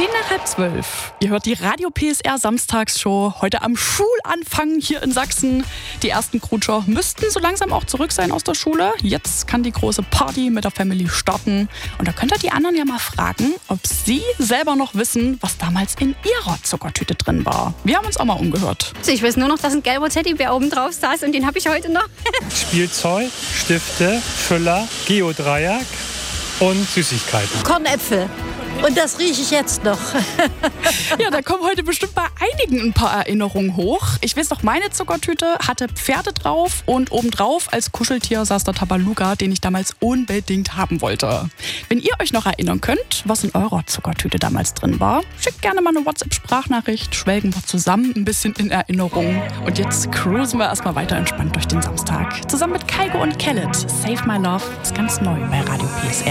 10:10. Ihr hört die Radio PSR Samstagsshow. Heute am Schulanfang hier in Sachsen. Die ersten Crucher müssten so langsam auch zurück sein aus der Schule. Jetzt kann die große Party mit der Family starten. Und da könnt ihr die anderen ja mal fragen, ob sie selber noch wissen, was damals in ihrer Zuckertüte drin war. Wir haben uns auch mal umgehört. Also ich weiß nur noch, dass ein gelber Teddybär oben drauf saß und den habe ich heute noch. Spielzeug, Stifte, Füller, Geodreieck und Süßigkeiten. Kornäpfel. Und das rieche ich jetzt noch. Ja, da kommen heute bestimmt bei einigen ein paar Erinnerungen hoch. Ich weiß noch, meine Zuckertüte hatte Pferde drauf und obendrauf als Kuscheltier saß der Tabaluga, den ich damals unbedingt haben wollte. Wenn ihr euch noch erinnern könnt, was in eurer Zuckertüte damals drin war, schickt gerne mal eine WhatsApp-Sprachnachricht, schwelgen wir zusammen ein bisschen in Erinnerung. Und jetzt cruisen wir erstmal weiter entspannt durch den Samstag. Zusammen mit Kaigo und Khaled. Save My Love ist ganz neu bei Radio PSR.